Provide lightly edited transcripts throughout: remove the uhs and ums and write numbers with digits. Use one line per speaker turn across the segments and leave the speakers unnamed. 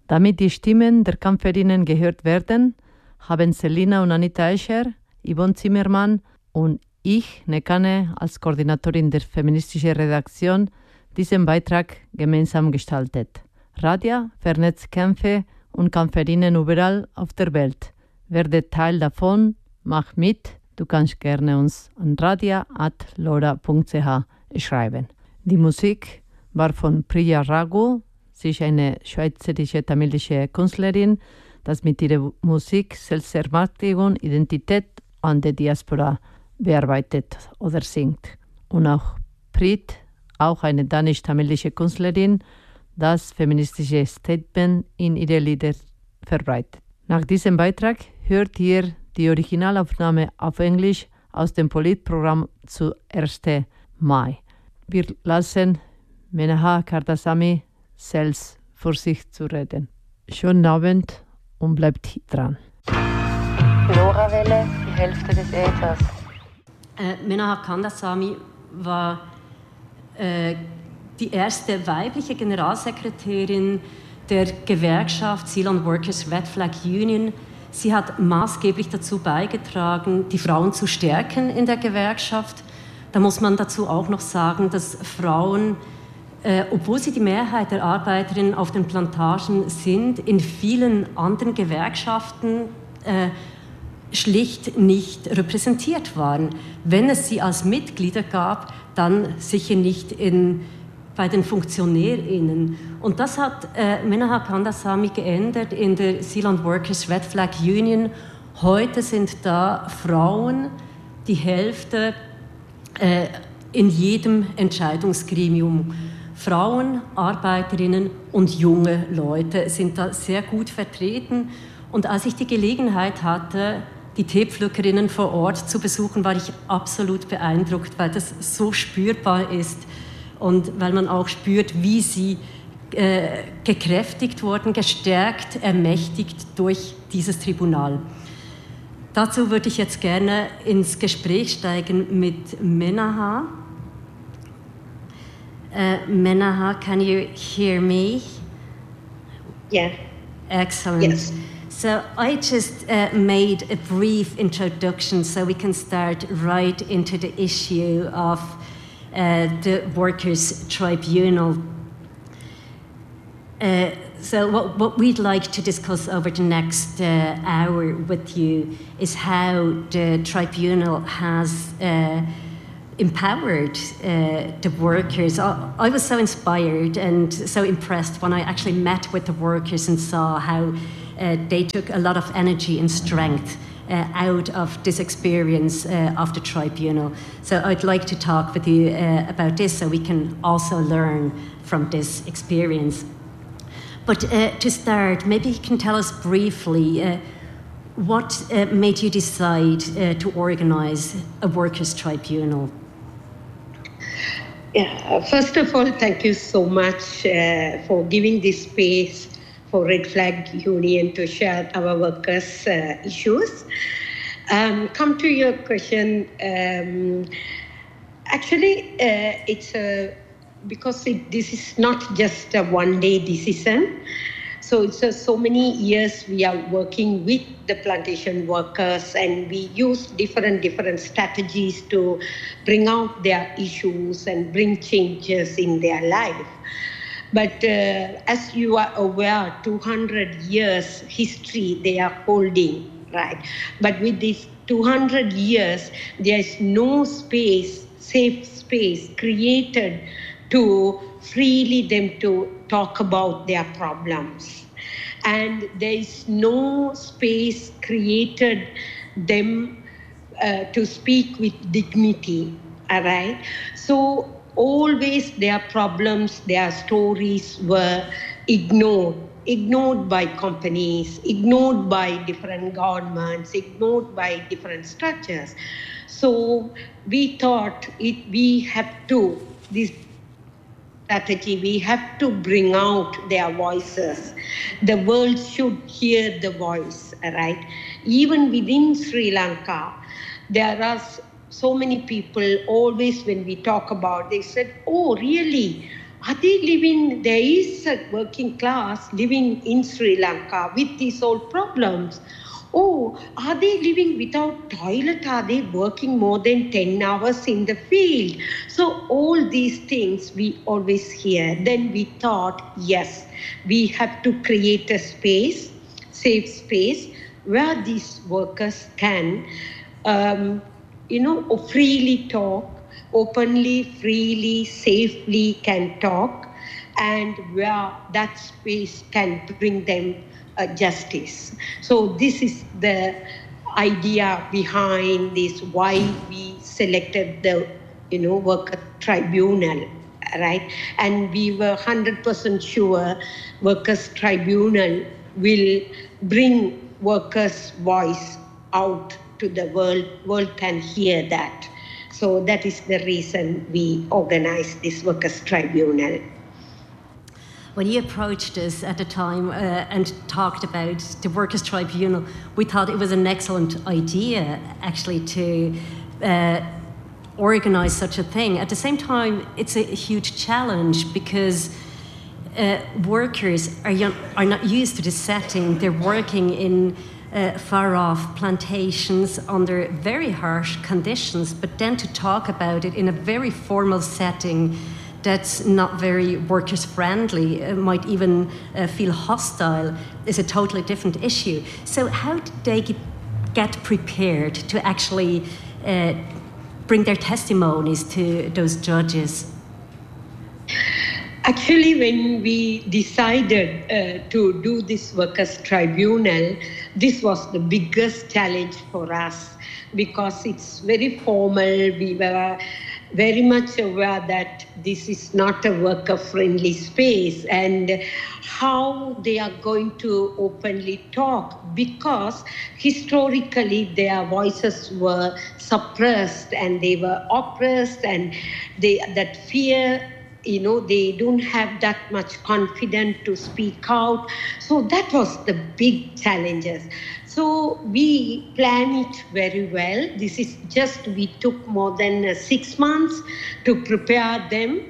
Damit die Stimmen der Kämpferinnen gehört werden, haben Selina und Anita Escher, Yvonne Zimmermann und ich, Nekane, als Koordinatorin der feministischen Redaktion, diesen Beitrag gemeinsam gestaltet. Radia vernetzt Kämpfe und Kämpferinnen überall auf der Welt. Werde Teil davon, mach mit. Du kannst gerne uns an radia@lora.ch schreiben. Die Musik war von Priya Raghu. Sie ist eine schweizerische tamilische Künstlerin, das mit ihrer Musik Selbstermächtigung, Identität an der Diaspora bearbeitet oder singt. Und auch Preet, auch eine danisch-tamilische Künstlerin, das feministische Statement in ihre Lieder verbreitet. Nach diesem Beitrag hört ihr die Originalaufnahme auf Englisch aus dem Politprogramm zu 1. Mai. Wir lassen Menaha Kardasamy selbst für sich zu reden. Schönen Abend und bleibt dran.
LoRaWelle, die Hälfte des Äthers.
Menaha Kardasamy war die erste weibliche Generalsekretärin der Gewerkschaft Ceylon Workers Red Flag Union. Sie hat maßgeblich dazu beigetragen, die Frauen zu stärken in der Gewerkschaft. Da muss man dazu auch noch sagen, dass Frauen, obwohl sie die Mehrheit der Arbeiterinnen auf den Plantagen sind, in vielen anderen Gewerkschaften schlicht nicht repräsentiert waren. Wenn es sie als Mitglieder gab, dann sicher nicht bei den FunktionärInnen. Und das hat Menaha Kardasamy geändert in der Ceylon Workers Red Flag Union. Heute sind da Frauen die Hälfte in jedem Entscheidungsgremium. Frauen, Arbeiterinnen und junge Leute sind da sehr gut vertreten. Und als ich die Gelegenheit hatte, die Teepflückerinnen vor Ort zu besuchen, war ich absolut beeindruckt, weil das so spürbar ist und weil man auch spürt, wie sie gekräftigt wurden, gestärkt, ermächtigt durch dieses Tribunal. Dazu würde ich jetzt gerne ins Gespräch steigen mit Menaha. Menaha, can you hear me?
Yeah.
Excellent.
Yes.
So I just made a brief introduction so we can start right into the issue of the Workers' Tribunal. So what we'd like to discuss over the next hour with you is how the tribunal has empowered the workers. I was so inspired and so impressed when I actually met with the workers and saw how they took a lot of energy and strength out of this experience of the tribunal. So I'd like to talk with you about this so we can also learn from this experience. But to start, maybe you can tell us briefly what made you decide to organize a workers' tribunal?
Yeah, first of all, thank you so much for giving this space for Red Flag Union to share our workers' issues. Come to your question. Actually, it's because this is not just a one-day decision. So it's so many years we are working with the plantation workers, and we use different strategies to bring out their issues and bring changes in their life. But as you are aware, 200 years history they are holding, right? But with these 200 years, there is no space, safe space created to freely them to talk about their problems. And there is no space created them to speak with dignity, all right? So always their problems, their stories were ignored by companies, ignored by different governments, ignored by different structures. So we thought we have to, this strategy, we have to bring out their voices. The world should hear the voice, right? Even within Sri Lanka, there are so many people always when we talk about, they said, oh, really? are they living, there is a working class living in Sri Lanka with these old problems. Oh, are they living without toilet? Are they working more than 10 hours in the field? So all these things we always hear. Then we thought, yes, we have to create a space, safe space, where these workers can, freely talk, openly, freely, safely can talk, and where that space can bring them justice. So this is the idea behind this, why we selected the worker tribunal, right? And we were 100% sure workers tribunal will bring workers' voice out to the world can hear that. So that is the reason we organized this workers' tribunal.
When you approached us at the time and talked about the Workers' Tribunal, we thought it was an excellent idea, actually, to organise such a thing. At the same time, it's a huge challenge because workers are not used to this setting. They're working in far-off plantations under very harsh conditions, but then to talk about it in a very formal setting that's not very workers friendly, might even feel hostile, is a totally different issue. So how did they get prepared to actually bring their testimonies to those judges?
Actually, when we decided to do this workers' tribunal, this was the biggest challenge for us because it's very formal. We were very much aware that this is not a worker-friendly space and how they are going to openly talk, because historically their voices were suppressed and they were oppressed, and that fear, they don't have that much confidence to speak out. So that was the big challenges. So we plan it very well. This is just, we took more than 6 months to prepare them.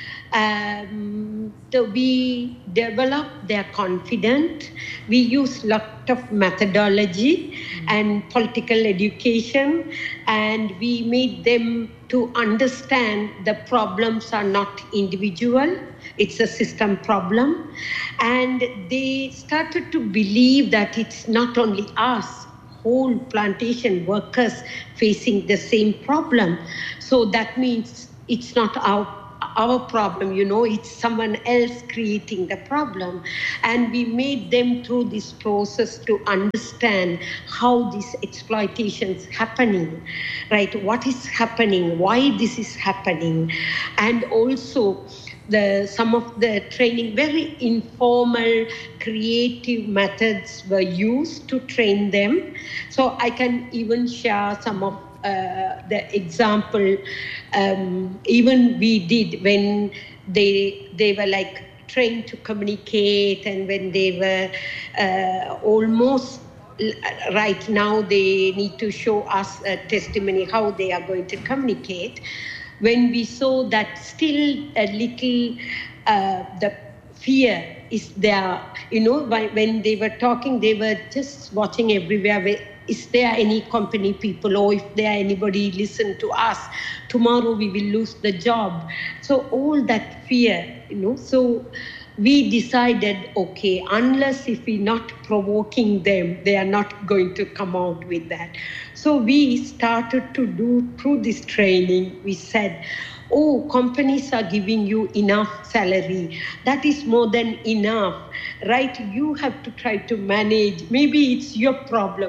So we developed their confidence. We use a lot of methodology and political education, and we made them to understand the problems are not individual, it's a system problem. And they started to believe that it's not only us, whole plantation workers facing the same problem. So that means it's not our problem, it's someone else creating the problem. And we made them through this process to understand how this exploitation is happening, right? What is happening, why this is happening. And also some of the training, very informal, creative methods were used to train them. So I can even share some of the example, even we did when they were like trained to communicate, and when they were almost right now they need to show us a testimony how they are going to communicate. When we saw that still a little the fear is there, when they were talking, they were just watching everywhere. Is there any company people, or if there anybody listen to us, tomorrow we will lose the job. So all that fear, so we decided, okay, unless if we're not provoking them, they are not going to come out with that. So we started to do through this training, we said, oh, companies are giving you enough salary. That is more than enough, right? You have to try to manage. Maybe it's your problem.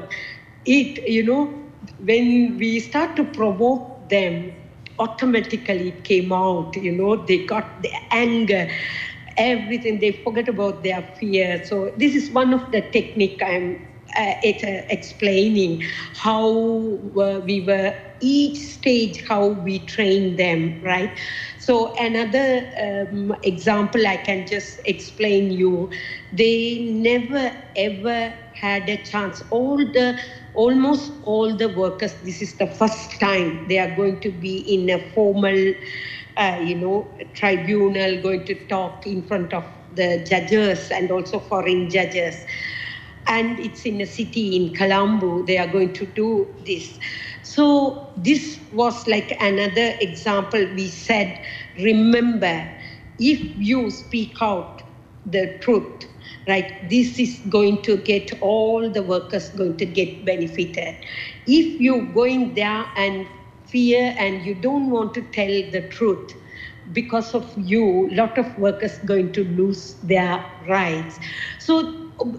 When we start to provoke them, automatically it came out, they got the anger, everything, they forget about their fear. So this is one of the technique I'm explaining, how we were, each stage, how we train them, right? So another example I can just explain you, they never ever had a chance. Almost all the workers, this is the first time they are going to be in a formal tribunal going to talk in front of the judges and also foreign judges. And it's in a city in Colombo, they are going to do this. So this was like another example. We said, remember, if you speak out the truth, right, this is going to get all the workers going to get benefited. If you going there and fear and you don't want to tell the truth, because of you, a lot of workers going to lose their rights. So,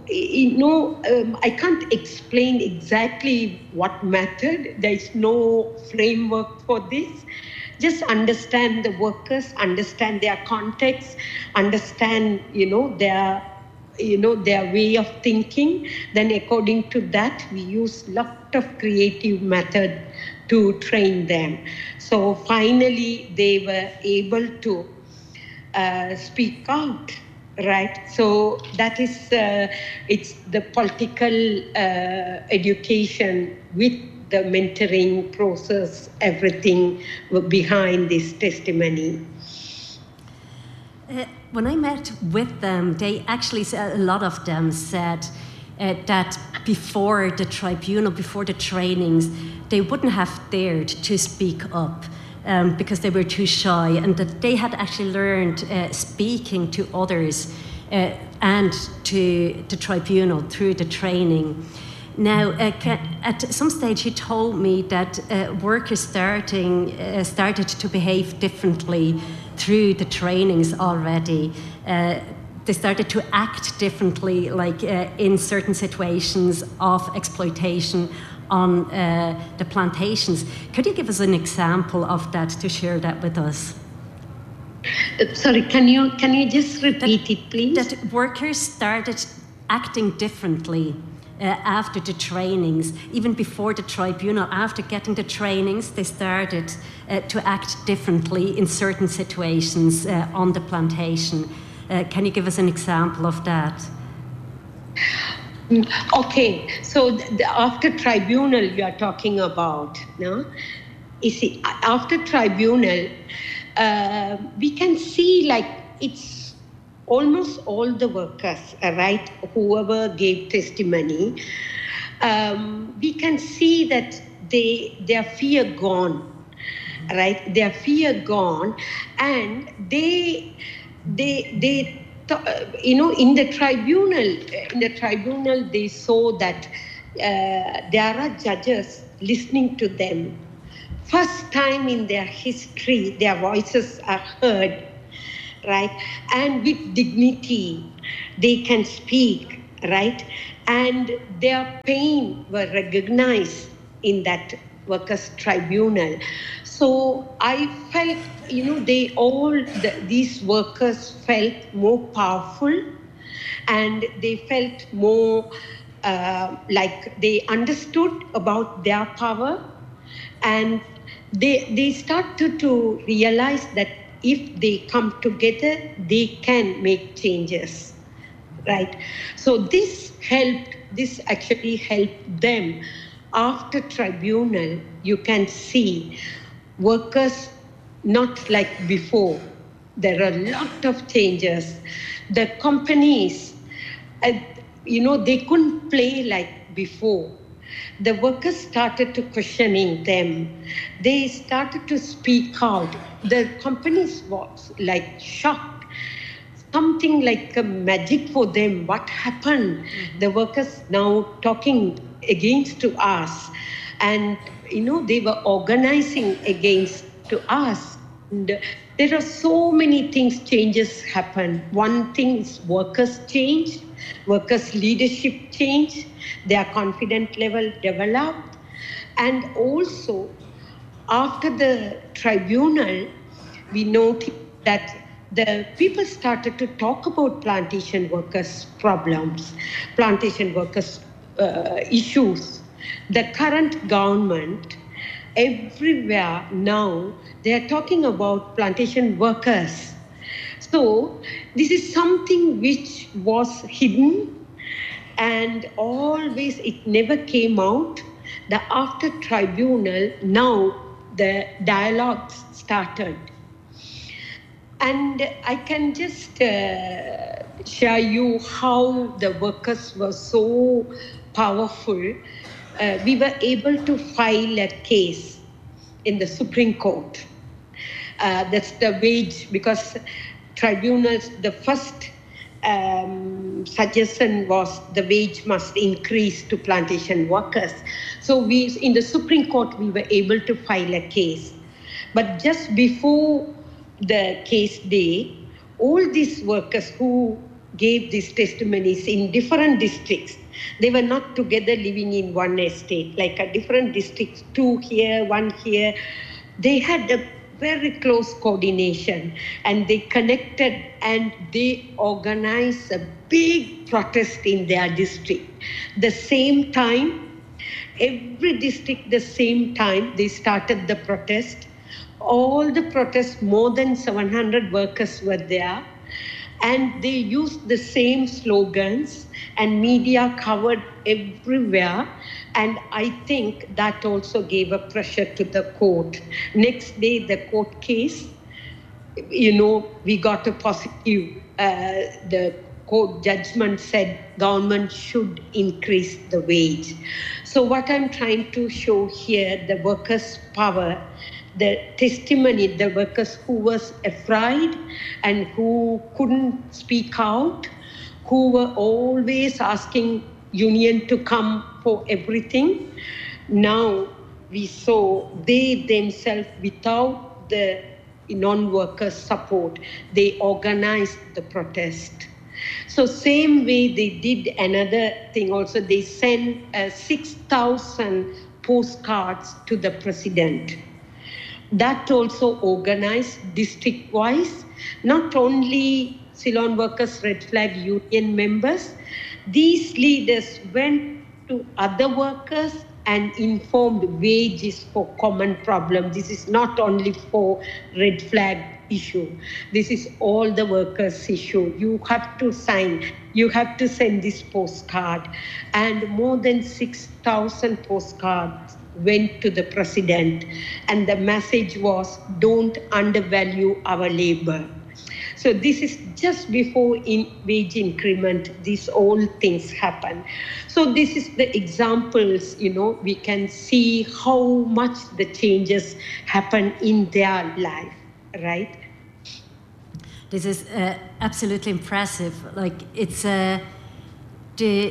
I can't explain exactly what method. There is no framework for this. Just understand the workers, understand their context, understand, their way of thinking. Then according to that, we use lot of creative method to train them. So finally, they were able to speak out, right? So that is, it's the political education with the mentoring process, everything behind this testimony.
When I met with them, they actually said, a lot of them said that before the tribunal, before the trainings, they wouldn't have dared to speak up because they were too shy, and that they had actually learned speaking to others and to the tribunal through the training. Now, at some stage, he told me that workers started to behave differently through the trainings already. They started to act differently, like in certain situations of exploitation on the plantations. Could you give us an example of that to share that with us?
Sorry, can you just repeat it, please?
That workers started acting differently after the trainings, even before the tribunal. After getting the trainings, they started to act differently in certain situations on the plantation. Can you give us an example of that?
Okay, so after tribunal you are talking about, no? You see, after tribunal, we can see like it's almost all the workers, right, whoever gave testimony, we can see that their fear gone, right? Their fear gone, and they in the tribunal, they saw that there are judges listening to them. First time in their history, their voices are heard, right? And with dignity, they can speak, right? And their pain were recognized in that workers' tribunal. So I felt, these workers felt more powerful, and they felt more like they understood about their power, and they started to realize that if they come together, they can make changes, right? So this actually helped them. After tribunal, you can see workers not like before. There are a lot of changes. The companies, they couldn't play like before. The workers started to questioning them. They started to speak out. The companies was like shocked. Something like a magic for them. What happened? Mm-hmm. The workers now talking against to us, and they were organizing against to us. And there are so many things, changes happen. One thing is workers changed, workers leadership changed, their confidence level developed, and also after the tribunal, we noticed that the people started to talk about plantation workers' problems, plantation workers' issues. The current government, everywhere now, they are talking about plantation workers. So this is something which was hidden, and always it never came out. The after tribunal, now the dialogue started. And I can just share you how the workers were so powerful. We were able to file a case in the Supreme Court. That's the wage, because tribunals, the first suggestion was the wage must increase to plantation workers. So in the Supreme Court, we were able to file a case. But just before the case day, all these workers who gave these testimonies in different districts, they were not together living in one estate, like a different districts, 2 here, 1 here. They had a very close coordination, and they connected and they organized a big protest in their district. The same time, every district, the same time, they started the protest. All the protests, more than 700 workers were there, and they used the same slogans, and media covered everywhere. And I think that also gave a pressure to the court. Next day, the court case, we got a positive. The court judgment said government should increase the wage. So what I'm trying to show here, the workers' power, the testimony, the workers who was afraid and who couldn't speak out, who were always asking union to come for everything. Now we saw they themselves, without the non-workers' support, they organized the protest. So same way they did another thing also, they sent 6,000 postcards to the president. That also organized district-wise, not only Ceylon Workers Red Flag Union members. These leaders went to other workers and informed wages for common problem. This is not only for Red Flag issue. This is all the workers' issue. You have to sign. You have to send this postcard. And more than 6,000 postcards went to the president, and the message was, don't undervalue our labor. So this is just before wage increment, these all things happen. So this is the examples, we can see how much the changes happen in their life, right?
This is absolutely impressive. Like, it's the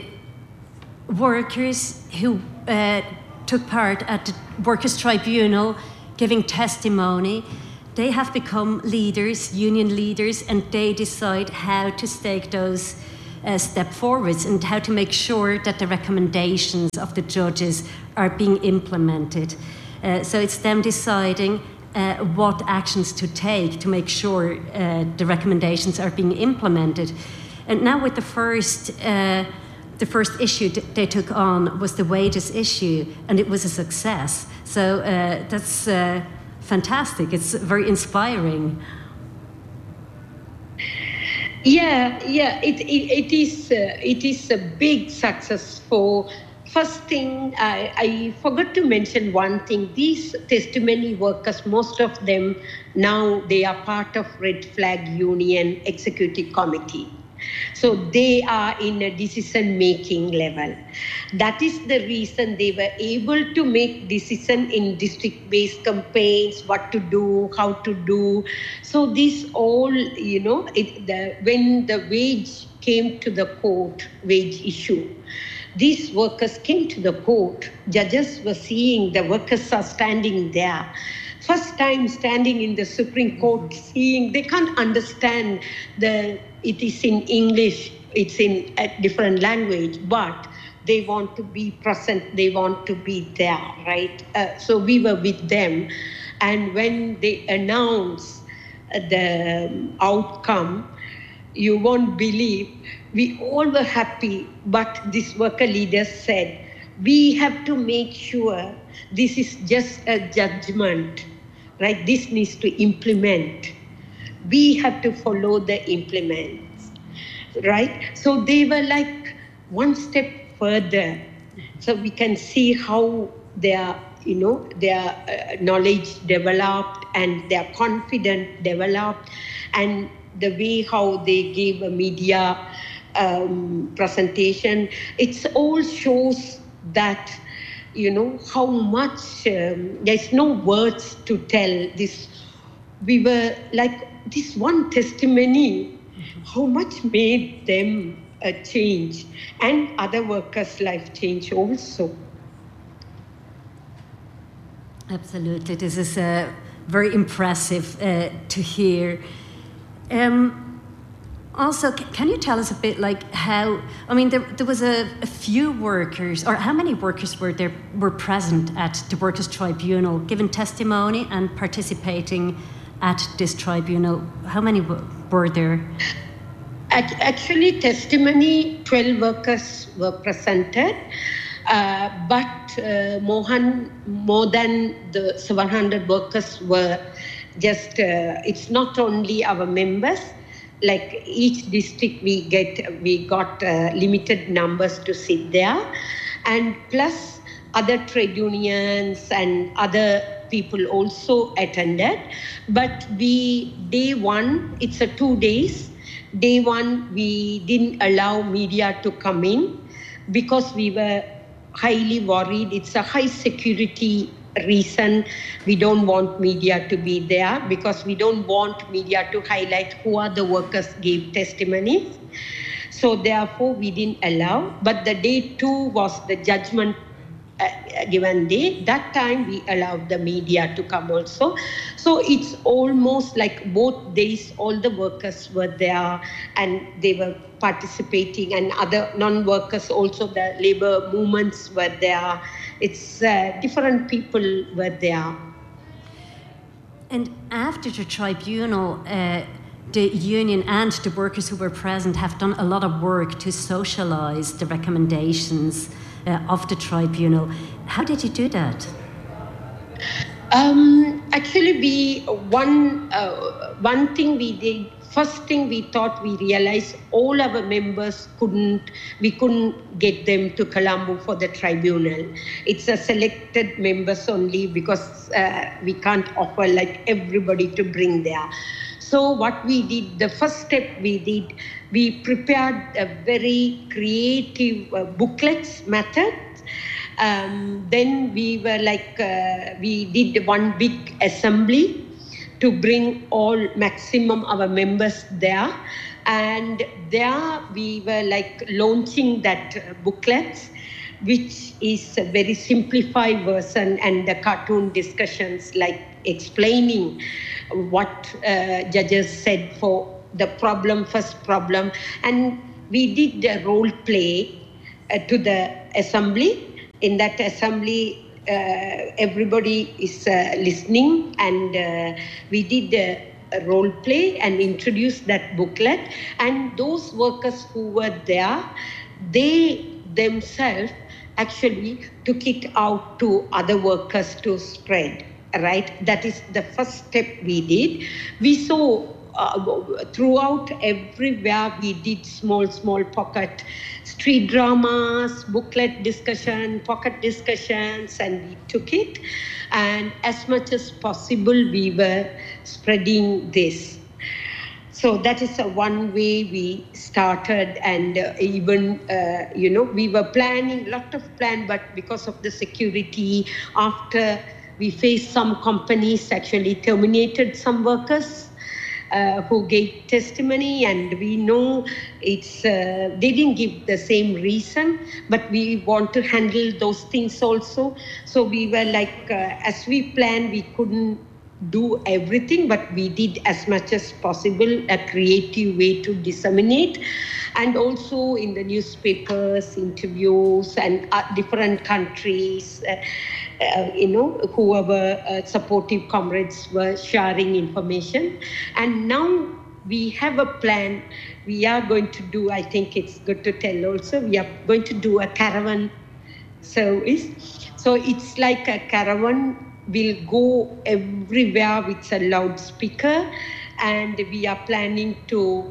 workers who took part at the Workers' Tribunal giving testimony, they have become leaders, union leaders, and they decide how to take those step forwards and how to make sure that the recommendations of the judges are being implemented. So it's them deciding what actions to take to make sure the recommendations are being implemented. And now with the first issue they took on was the wages issue, and it was a success. So that's fantastic. It's very inspiring.
Yeah. It is a big success. For first thing, I forgot to mention one thing. These testimony workers, most of them now they are part of Red Flag Union Executive Committee. So they are in a decision-making level. That is the reason they were able to make decision in district-based campaigns, what to do, how to do. So this all, when the wage came to the court, wage issue, these workers came to the court. Judges were seeing the workers are standing there. First time standing in the Supreme Court, seeing, they can't understand it is in English, it's in a different language, but they want to be present, they want to be there, right? So we were with them. And when they announced the outcome, you won't believe, we all were happy, but this worker leader said, we have to make sure this is just a judgment, right? This needs to implement. We have to follow the implements, right? So they were like one step further. So we can see how they are, their knowledge developed and their confidence developed, and the way how they gave a media presentation, it all shows that how much there's no words to tell this. We were like this one testimony, how much made them a change, and other workers' life change also.
Absolutely, this is very impressive to hear. Also, can you tell us a bit like how, there was a few workers, or how many workers were present at the Workers' Tribunal, giving testimony and participating at this tribunal? How many were there?
Actually, testimony, 12 workers were presented, but more than the 700 workers were just, it's not only our members, like each district we got limited numbers to sit there, and plus other trade unions and other people also attended. But day one, it's a 2 days. Day one, we didn't allow media to come in because we were highly worried. It's a high security reason we don't want media to be there, because we don't want media to highlight who are the workers gave testimonies. So therefore we didn't allow. But the day 2 was the judgment given day. That time we allowed the media to come also. So it's almost like both days all the workers were there and they were participating, and other non-workers also, the labor movements were there. It's different people were there.
And after the tribunal, the union and the workers who were present have done a lot of work to socialize the recommendations of the tribunal. How did you do that?
Actually, one thing we did. First thing we thought, we realized all our members we couldn't get them to Colombo for the tribunal. It's a selected members only, because we can't offer like everybody to bring there. So what we did, the first step we prepared a very creative booklets method. Then we were we did one big assembly to bring maximum our members there. And there we were launching that booklets, which is a very simplified version, and the cartoon discussions explaining what judges said for the first problem. And we did the role play to the assembly. In that assembly, everybody is listening, and we did a role play and introduced that booklet. And those workers who were there, they themselves actually took it out to other workers to spread, right? That is the first step we did. We saw throughout everywhere we did small pocket street dramas, booklet discussion, pocket discussions, and we took it. And as much as possible, we were spreading this. So that is one way we started. And even, we were planning, lot of plan, but because of the security, after we faced some companies actually terminated some workers who gave testimony, and we know they didn't give the same reason, but we want to handle those things also. So we were as we planned, we couldn't do everything, but we did as much as possible a creative way to disseminate. And also in the newspapers, interviews, and different countries, whoever supportive comrades were sharing information. And now we have a plan. We are going to do, I think it's good to tell also, we are going to do a caravan service. So it's like a caravan will go everywhere with a loudspeaker, and we are planning to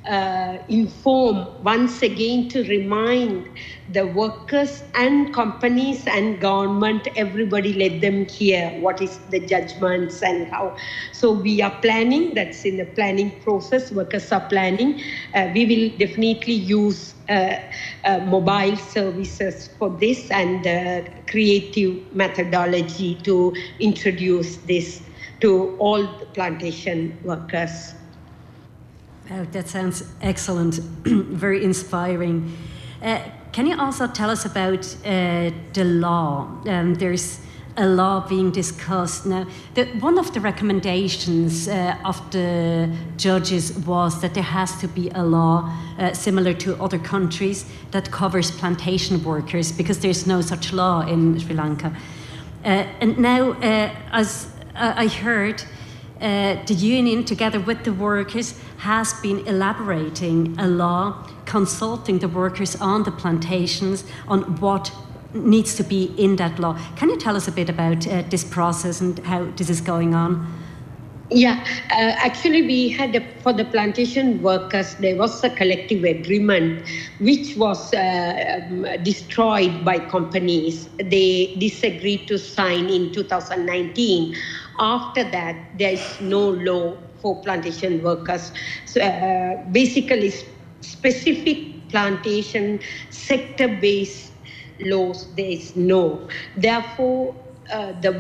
inform once again, to remind the workers and companies and government, everybody, let them hear what is the judgments and how. So we are planning, that's in the planning process, workers are planning. We will definitely use mobile services for this and creative methodology to introduce this to all the plantation workers.
Oh, that sounds excellent, very inspiring. Can you also tell us about the law? There's a law being discussed now. One of the recommendations of the judges was that there has to be a law similar to other countries that covers plantation workers, because there's no such law in Sri Lanka. And now, as I heard, the union, together with the workers, has been elaborating a law, consulting the workers on the plantations on what needs to be in that law. Can you tell us a bit about this process and how this is going on?
Yeah, actually we had, for the plantation workers, there was a collective agreement which was destroyed by companies. They disagreed to sign in 2019. After that, there is no law for plantation workers. So basically, specific plantation sector-based laws, there is no. Therefore, the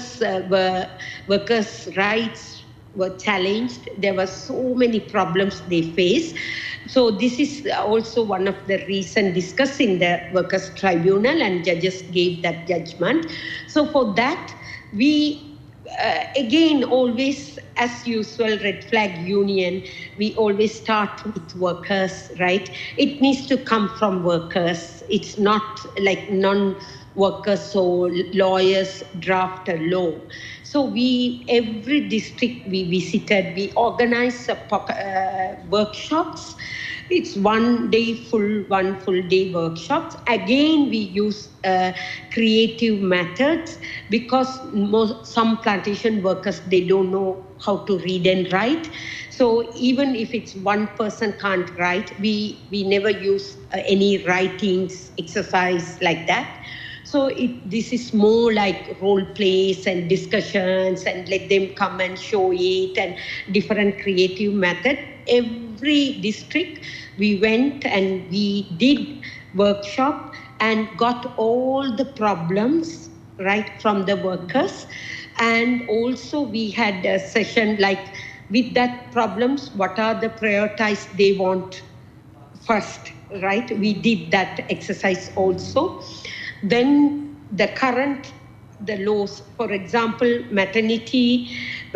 workers' rights were challenged. There were so many problems they faced. So this is also one of the reasons discussed in the Workers' Tribunal, and judges gave that judgment. So for that, we again, always, as usual, red flag union, we always start with workers, right? It needs to come from workers. It's not like non-workers, so lawyers draft a law. So every district we visited, we organized workshops. It's one full day workshops. Again, we use creative methods, because some plantation workers, they don't know how to read and write. So even if it's one person can't write, we never use any writings exercise like that. So this is more like role plays and discussions, and let them come and show it, and different creative method. Every district we went and we did workshop and got all the problems right from the workers. And also we had a session like, with that problems, what are the prioritized they want first, right? We did that exercise also. Then the laws, for example, maternity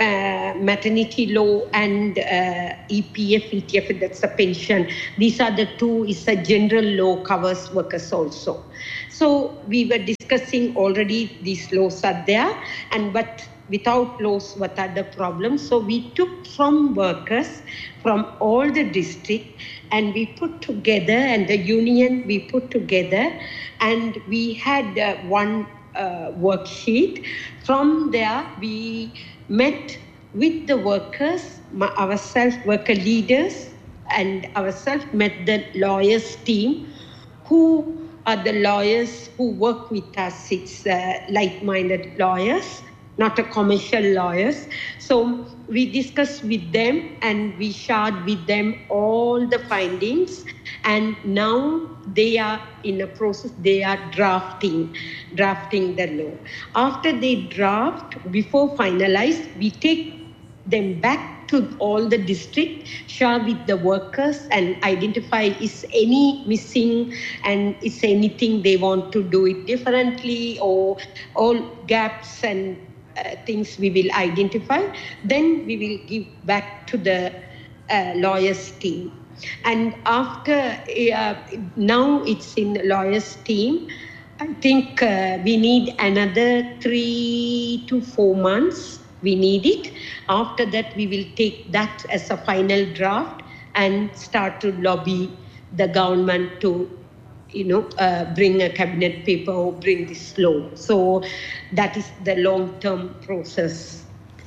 law and EPF, ETF, that's the pension. These are the two, is a general law, covers workers also. So we were discussing already these laws are there, but without laws, what are the problems? So we took from workers from all the districts, and we put together, and the union we put together, and we had one worksheet. From there, we met with the workers, ourselves, worker leaders, and ourselves met the lawyers team, who are the lawyers who work with us. It's like-minded lawyers, not a commercial lawyers. So we discussed with them, and we shared with them all the findings, and now they are in a process, they are drafting the law. After they draft, before finalized, we take them back to all the district, share with the workers, and identify is any missing, and is anything they want to do it differently, or all gaps and things we will identify. Then we will give back to the lawyers team. And after, now it's in lawyers team, I think we need another 3 to 4 months. We need it. After that, we will take that as a final draft and start to lobby the government to, bring a cabinet paper or bring this law. So that is the long-term process.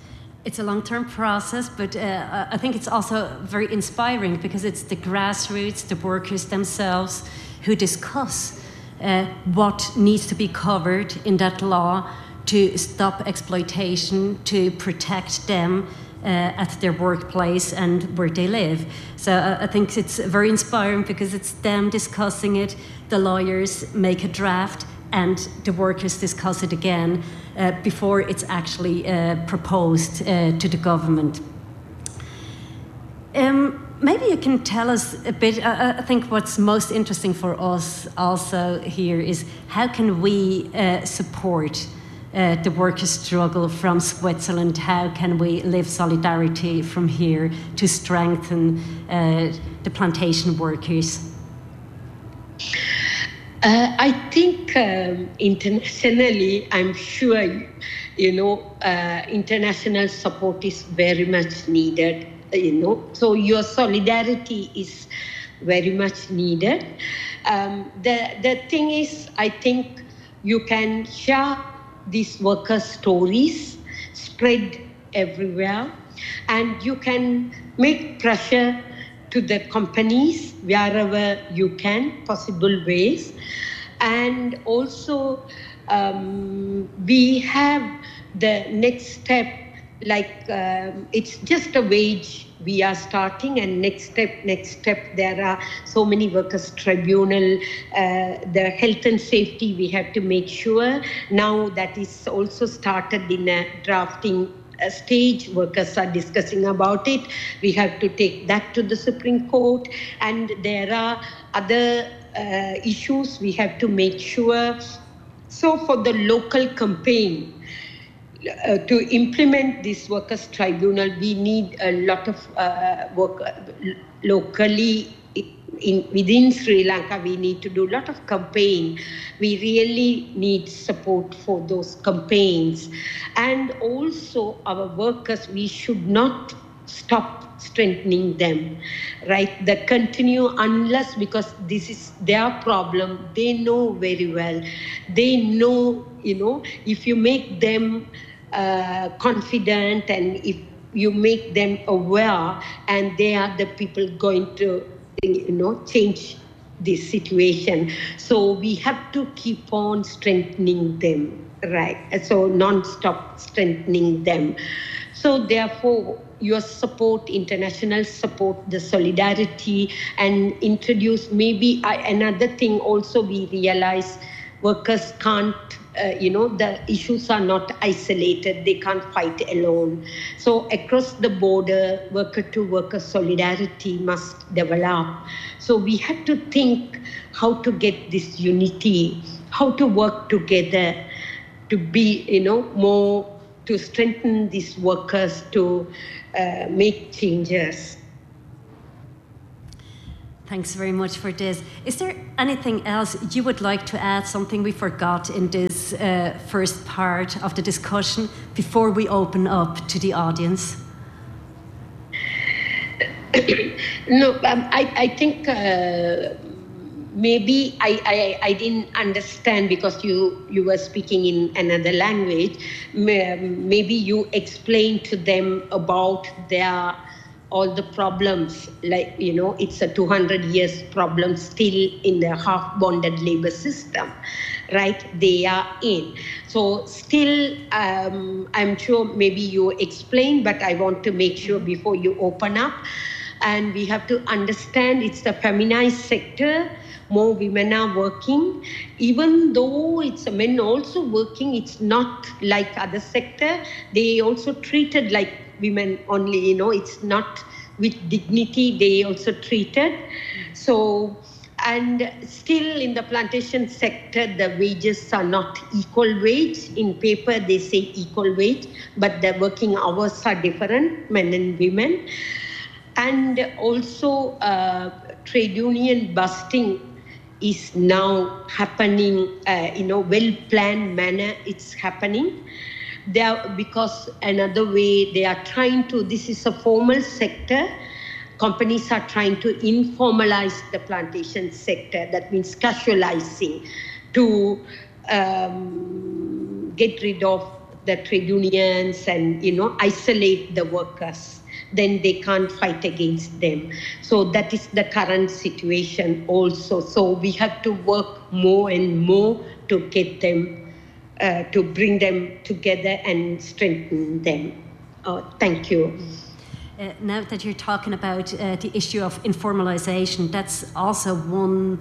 It's a long-term process, but I think it's also very inspiring because it's the grassroots, the workers themselves, who discuss what needs to be covered in that law to stop exploitation, to protect them at their workplace and where they live. So I think it's very inspiring because it's them discussing it, the lawyers make a draft, and the workers discuss it again before it's actually proposed to the government. Maybe you can tell us a bit, I think what's most interesting for us also here is how can we support the workers' struggle from Switzerland? How can we live solidarity from here to strengthen the plantation workers?
I think internationally, I'm sure, international support is very much needed, So your solidarity is very much needed. The thing is, I think you can share these workers' stories, spread everywhere, and you can make pressure to the companies wherever you can, possible ways. And also we have the next step, like it's just a wage we are starting, and next step, there are so many workers' tribunal, the health and safety we have to make sure. Now that is also started in a drafting stage, workers are discussing about it. We have to take that to the Supreme Court, and there are other issues we have to make sure. So for the local campaign, to implement this workers' tribunal, we need a lot of work locally. Within Sri Lanka, we need to do a lot of campaign. We really need support for those campaigns. And also our workers, we should not stop strengthening them, right? The continue unless, because this is their problem, they know very well. They know, if you make them confident and if you make them aware, and they are the people going to change this situation. So we have to keep on strengthening them, right? So non-stop strengthening them. So therefore, your support, international support, the solidarity, and introduce maybe another thing also we realize, workers can't, the issues are not isolated. They can't fight alone. So across the border, worker-to-worker solidarity must develop. So we have to think how to get this unity, how to work together to be, more, to strengthen these workers, to make changes.
Thanks very much for this. Is there anything else you would like to add, something we forgot in this first part of the discussion before we open up to the audience?
No, I think maybe I didn't understand because you were speaking in another language. Maybe you explained to them about all the problems, like, it's a 200 years problem still in the half-bonded labor system, right? They are in. So still, I'm sure maybe you explained, but I want to make sure before you open up. And we have to understand it's the feminized sector. More women are working. Even though it's men also working, it's not like other sector. They also treated like women only, it's not with dignity, they also treated. So, and still in the plantation sector, the wages are not equal wage. In paper, they say equal wage, but the working hours are different, men and women. And also trade union busting is now happening, well-planned manner, it's happening. Because another way they are trying to, this is a formal sector, companies are trying to informalize the plantation sector, that means casualizing, to get rid of the trade unions and, isolate the workers. Then they can't fight against them. So that is the current situation also. So we have to work more and more to get them, to bring them together and strengthen them. Thank you.
Now that you're talking about the issue of informalization, that's also one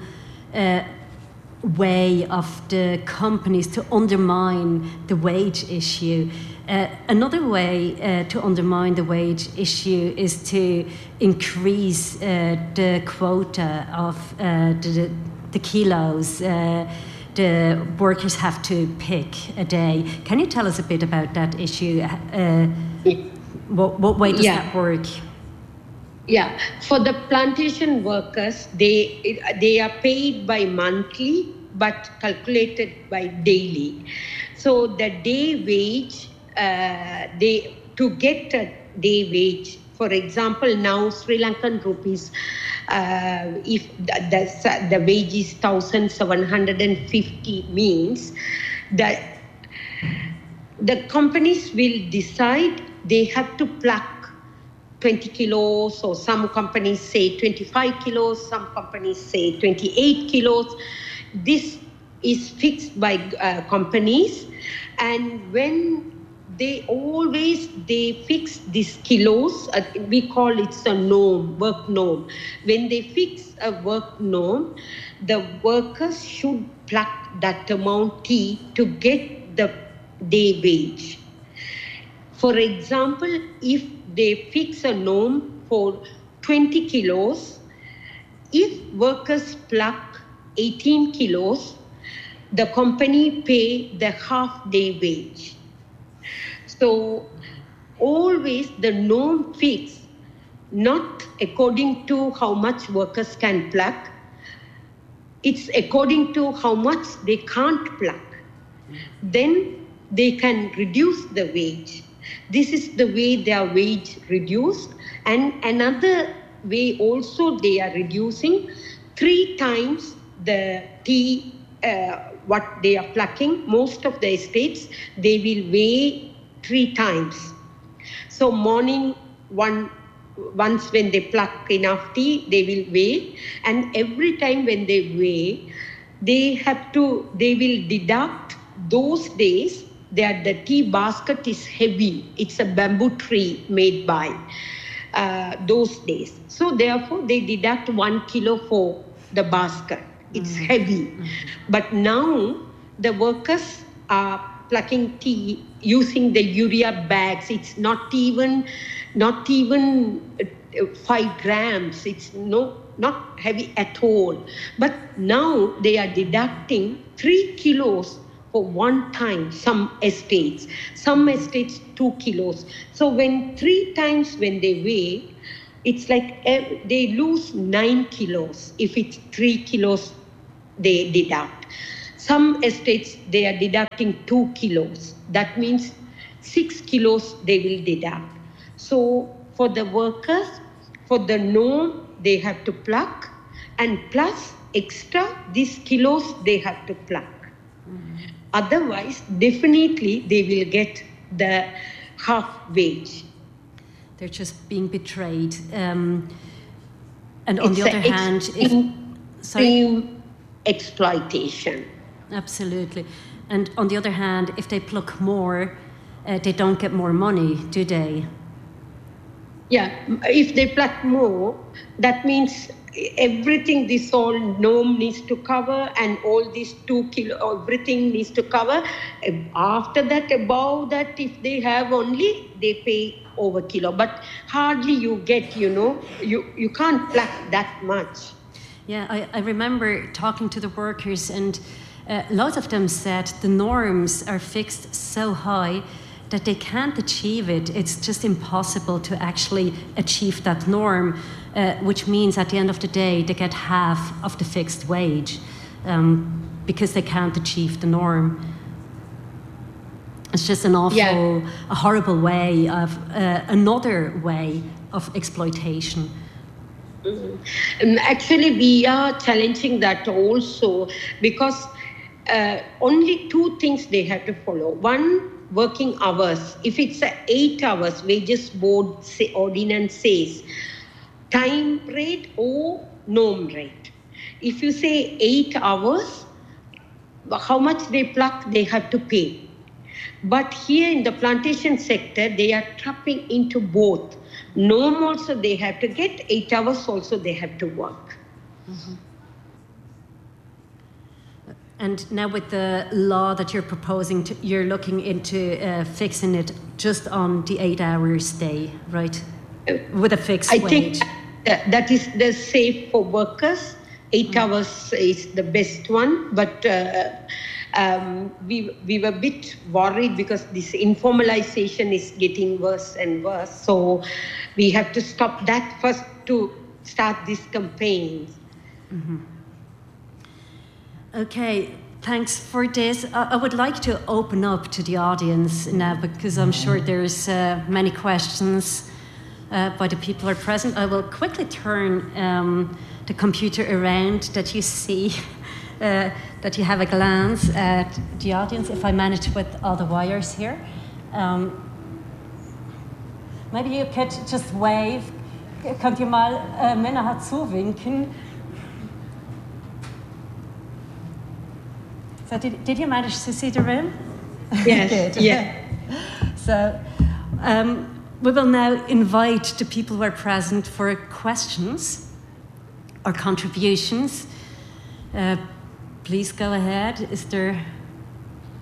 way of the companies to undermine the wage issue. Another way to undermine the wage issue is to increase the quota of the kilos the workers have to pick a day. Can you tell us a bit about that issue? What way does that work?
Yeah, for the plantation workers, they are paid by monthly but calculated by daily. So the day wage, to get a day wage, for example, now Sri Lankan rupees, if the wage is 1,750, means that the companies will decide they have to pluck 20 kilos, or some companies say 25 kilos, some companies say 28 kilos. This is fixed by companies, and when they fix these kilos, we call it a norm, work norm. When they fix a work norm, the workers should pluck that amount T to get the day wage. For example, if they fix a norm for 20 kilos, if workers pluck 18 kilos, the company pay the half day wage. So always the norm fixed, not according to how much workers can pluck, it's according to how much they can't pluck. Then they can reduce the wage. This is the way their wage reduced. And another way also they are reducing 3 times the tea, what they are plucking. Most of the estates, they will weigh 3 times. So morning, once when they pluck enough tea, they will weigh. And every time when they weigh, they will deduct those days that the tea basket is heavy. It's a bamboo tree made by those days. So therefore, they deduct 1 kilo for the basket. It's heavy. But now the workers are plucking tea using the urea bags. It's not even 5 grams. It's not heavy at all. But now they are deducting 3 kilos for one time, some estates 2 kilos. So when 3 times when they weigh, it's like they lose 9 kilos. If it's 3 kilos, they deduct. Some estates, they are deducting 2 kilos. That means 6 kilos they will deduct. So for the workers, for the norm, they have to pluck, and plus extra these kilos they have to pluck. Otherwise, definitely they will get the half wage.
They're just being betrayed. And on the other hand,
extreme exploitation.
Absolutely. And on the other hand, if they pluck more, they don't get more money, do they?
Yeah, if they pluck more, that means everything this all norm needs to cover, and all these 2 kilo, everything needs to cover. After that, above that, if they have only, they pay over kilo. But hardly you get, you can't pluck that much.
Yeah, I remember talking to the workers, and lots of them said the norms are fixed so high that they can't achieve it. It's just impossible to actually achieve that norm, which means at the end of the day, they get half of the fixed wage because they can't achieve the norm. It's just an awful, a horrible way of, another way of exploitation.
Actually, we are challenging that also, because only 2 things they have to follow. One, working hours. If it's 8 hours, Wages Board ordinance says time rate or norm rate. If you say 8 hours, how much they pluck, they have to pay. But here in the plantation sector, they are tapping into both. Norm also they have to get, 8 hours also they have to work.
Mm-hmm. And now with the law that you're proposing, you're looking into fixing it just on the 8 hours stay, right? With a fixed wage. I think
that is the safe for workers. 8 hours is the best one, but we were a bit worried because this informalization is getting worse and worse. So we have to stop that first to start this campaign.
Mm-hmm. Okay, thanks for this. I would like to open up to the audience now because I'm sure there's many questions by the people who are present. I will quickly turn the computer around that you see, that you have a glance at the audience, if I manage with all the wires here. Maybe you could just wave. Könnt ihr mal Männer zuwinken? So did you manage to see the room?
Yes.
Good. Yeah. So we will now invite the people who are present for questions or contributions. Please go ahead. Is there